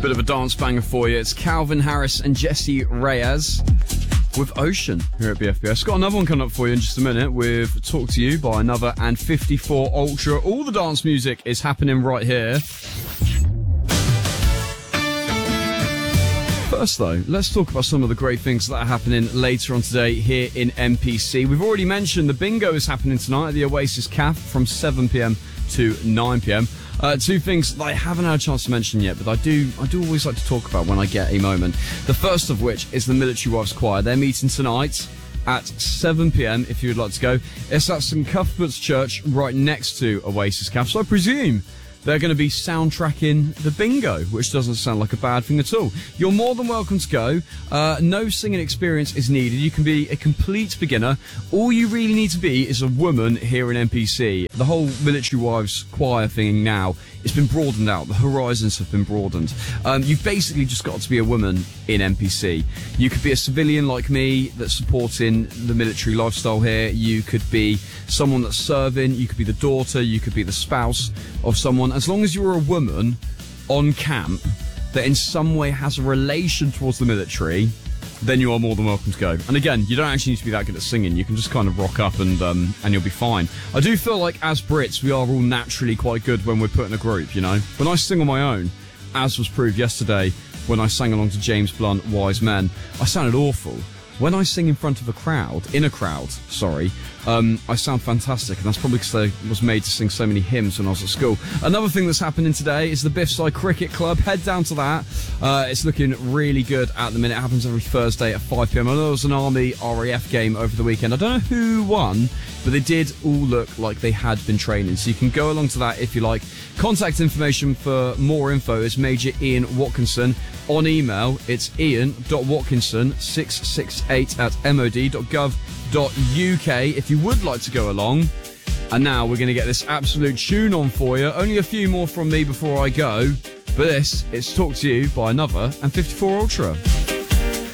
Bit of a dance banger for you. It's Calvin Harris and Jessie Reyes with Ocean here at BFBS. Got another one coming up for you in just a minute with Talk to You by Another and 54 Ultra. All the dance music is happening right here. First though, let's talk about some of the great things that are happening later on today here in MPC. We've already mentioned the bingo is happening tonight at the Oasis Cafe from 7pm to 9pm. Two things that I haven't had a chance to mention yet, but I do always like to talk about when I get a moment. The first of which is the Military Wives Choir. They're meeting tonight at 7pm if you would like to go. It's at St Cuthbert's Church right next to Oasis Cafe, so I presume they're going to be soundtracking the bingo, which doesn't sound like a bad thing at all. You're more than welcome to go. No singing experience is needed. You can be a complete beginner. All you really need to be is a woman here in MPC. The whole Military Wives Choir thing now, it's been broadened out. The horizons have been broadened. You've basically just got to be a woman in MPC. You could be a civilian like me that's supporting the military lifestyle here. You could be someone that's serving. You could be the daughter. You could be the spouse of someone. As long as you're a woman on camp that in some way has a relation towards the military, then you are more than welcome to go. And again, you don't actually need to be that good at singing. You can just kind of rock up and you'll be fine. I do feel like as Brits, we are all naturally quite good when we're put in a group, you know? When I sing on my own, as was proved yesterday when I sang along to James Blunt, Wise Men, I sounded awful. When I sing in front of I sound fantastic, and that's probably because I was made to sing so many hymns when I was at school. Another thing that's happening today is the Biffside Cricket Club. Head down to that. It's looking really good at the minute. It happens every Thursday at 5pm. I know there was an Army RAF game over the weekend. I don't know who won, but they did all look like they had been training, so you can go along to that if you like. Contact information for more info is Major Ian Watkinson. On email, it's ian.watkinson668@mod.gov.uk if you would like to go along. And now we're going to get this absolute tune on for you. Only a few more from me before I go, but this is Talk to You by Another and 54 Ultra.